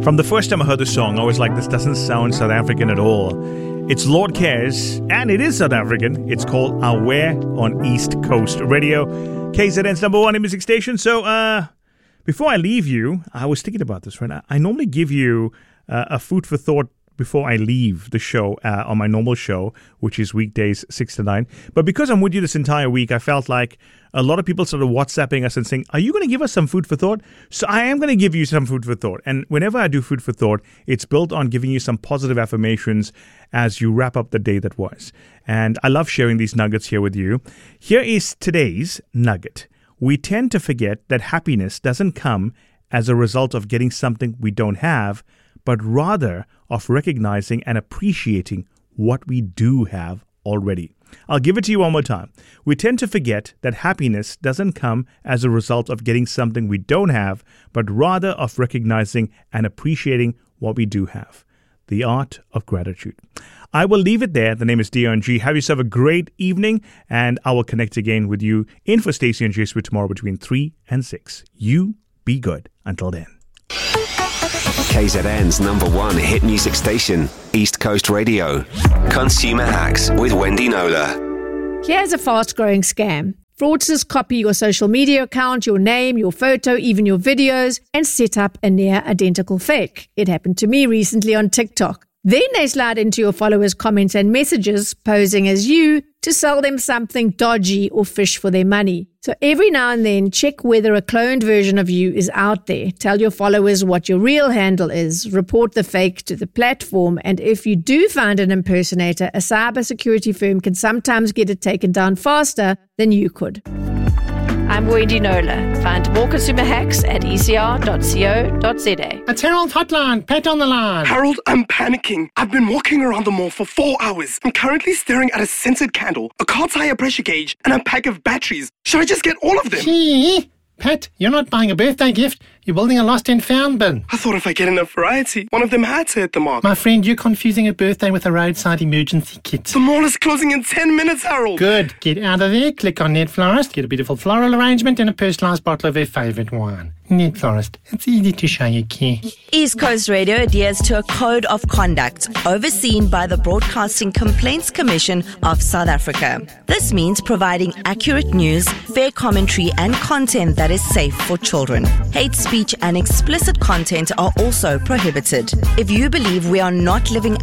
From the first time I heard the song, I was like, this doesn't sound South African at all. It's Lord Cares, and it is South African. It's called Aware on East Coast Radio, KZN's number one music station. So, before I leave you, I was thinking about this, right? I normally give you a food for thought before I leave the show on my normal show, which is weekdays 6 to 9. But because I'm with you this entire week, I felt like a lot of people started WhatsApping us and saying, are you going to give us some food for thought? So I am going to give you some food for thought. And whenever I do food for thought, it's built on giving you some positive affirmations as you wrap up the day that was. And I love sharing these nuggets here with you. Here is today's nugget. We tend to forget that happiness doesn't come as a result of getting something we don't have, but rather of recognizing and appreciating what we do have already. I'll give it to you one more time. We tend to forget that happiness doesn't come as a result of getting something we don't have, but rather of recognizing and appreciating what we do have. The art of gratitude. I will leave it there. The name is Dion G. Have yourself a great evening, and I will connect again with you in for Stacey and Jace tomorrow between 3 and 6. You be good. Until then. KZN's number one hit music station, East Coast Radio. Consumer Hacks with Wendy Knowler. Here's a fast-growing scam. Fraudsters copy your social media account, your name, your photo, even your videos, and set up a near-identical fake. It happened to me recently on TikTok. Then they slide into your followers' comments and messages, posing as you to sell them something dodgy or fish for their money. So every now and then, check whether a cloned version of you is out there. Tell your followers what your real handle is. Report the fake to the platform. And if you do find an impersonator, a cybersecurity firm can sometimes get it taken down faster than you could. I'm Wendy Knowler. Find more consumer hacks at ecr.co.za. It's Harold Hotline. Pat on the line. Harold, I'm panicking. I've been walking around the mall for 4 hours. I'm currently staring at a scented candle, a car tire pressure gauge, and a pack of batteries. Should I just get all of them? Gee, Pat, you're not buying a birthday gift. You're building a lost and found bin. I thought if I get enough variety, one of them had to hit the mark. My friend, you're confusing a birthday with a roadside emergency kit. The mall is closing in 10 minutes, Harold. Good. Get out of there, click on Net Florist, get a beautiful floral arrangement and a personalised bottle of their favourite wine. Net Florist. It's easy to show you care. East Coast Radio adheres to a code of conduct overseen by the Broadcasting Complaints Commission of South Africa. This means providing accurate news, fair commentary and content that is safe for children. Hate speech and explicit content are also prohibited. If you believe we are not living